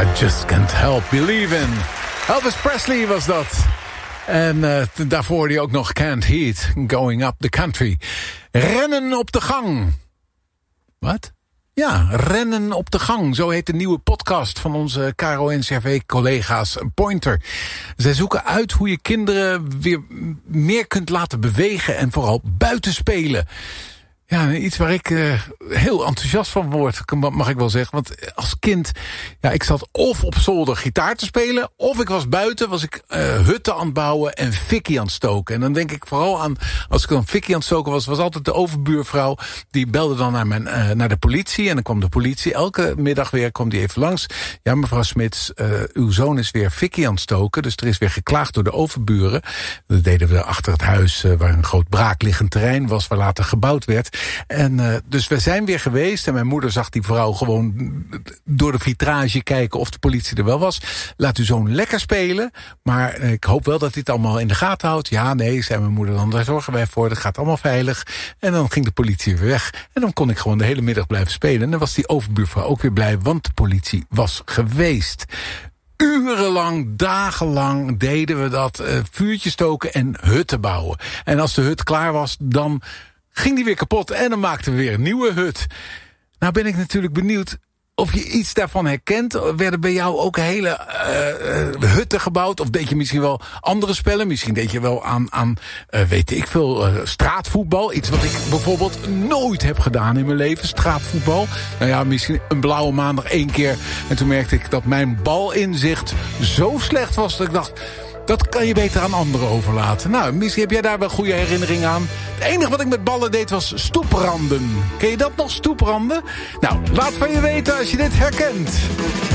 I just can't help believing. Elvis Presley was dat. En daarvoor hoorde je ook nog Can't Heat, Going Up the Country. Rennen op de gang. Wat? Ja, Rennen op de gang. Zo heet de nieuwe podcast van onze KRO-NCRV-collega's Pointer. Zij zoeken uit hoe je kinderen weer meer kunt laten bewegen en vooral buiten spelen. Ja, iets waar ik heel enthousiast van word, mag ik wel zeggen. Want als kind, ja, ik zat of op zolder gitaar te spelen, of ik was buiten, was ik hutten aan het bouwen en fikkie aan het stoken. En dan denk ik vooral aan, als ik dan fikkie aan het stoken was altijd de overbuurvrouw, die belde dan naar de politie. En dan kwam de politie, elke middag weer kwam die even langs. Ja, mevrouw Smits, uw zoon is weer fikkie aan het stoken, dus er is weer geklaagd door de overburen. Dat deden we achter het huis, waar een groot braakliggend terrein was, waar later gebouwd werd. En dus we zijn weer geweest en mijn moeder zag die vrouw gewoon door de vitrage kijken of de politie er wel was. Laat uw zoon lekker spelen, maar ik hoop wel dat hij het allemaal in de gaten houdt. Ja, nee, zei mijn moeder dan, daar zorgen wij voor, dat gaat allemaal veilig. En dan ging de politie weer weg en dan kon ik gewoon de hele middag blijven spelen. En dan was die overbuurvrouw ook weer blij, want de politie was geweest. Urenlang, dagenlang deden we dat, vuurtjes stoken en hutten bouwen. En als de hut klaar was, dan ging die weer kapot en dan maakten we weer een nieuwe hut. Nou ben ik natuurlijk benieuwd of je iets daarvan herkent. Werden bij jou ook hele hutten gebouwd? Of deed je misschien wel andere spellen? Misschien deed je wel aan weet ik veel, straatvoetbal. Iets wat ik bijvoorbeeld nooit heb gedaan in mijn leven. Straatvoetbal. Nou ja, misschien een blauwe maandag 1 keer. En toen merkte ik dat mijn balinzicht zo slecht was dat ik dacht, dat kan je beter aan anderen overlaten. Nou, misschien heb jij daar wel goede herinneringen aan. Het enige wat ik met ballen deed was stoepranden. Ken je dat nog, stoepranden? Nou, laat van je weten als je dit herkent.